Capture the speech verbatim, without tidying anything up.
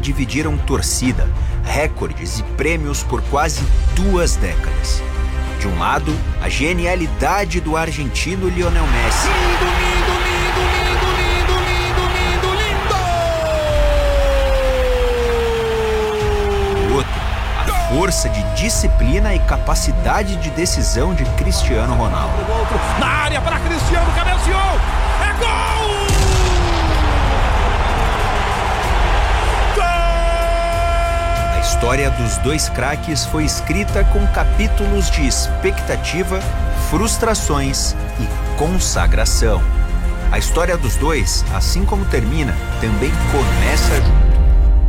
dividiram torcida, recordes e prêmios por quase duas décadas. De um lado, a genialidade do argentino Lionel Messi. Lindo, lindo, lindo, lindo, lindo, lindo, lindo, lindo! Do outro, a força de disciplina e capacidade de decisão de Cristiano Ronaldo. O outro, na área para Cristiano, cabeceou! É gol! A história dos dois craques foi escrita com capítulos de expectativa, frustrações e consagração. A história dos dois, assim como termina, também começa junto.